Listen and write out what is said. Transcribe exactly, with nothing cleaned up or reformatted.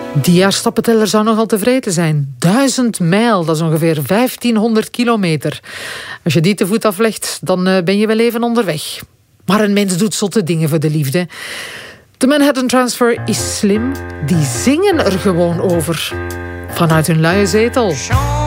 Die jaarstappenteller zou nogal tevreden zijn. Duizend mijl, dat is ongeveer vijftienhonderd kilometer. Als je die te voet aflegt, dan uh, ben je wel even onderweg. Maar een mens doet zotte dingen voor de liefde. De Manhattan Transfer is slim. Die zingen er gewoon over. Vanuit hun luie zetel.